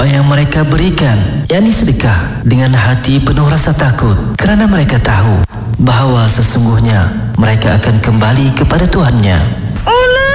apa yang mereka berikan, yakni sedekah, dengan hati penuh rasa takut, kerana mereka tahu bahawa sesungguhnya mereka akan kembali kepada Tuhannya. Alah,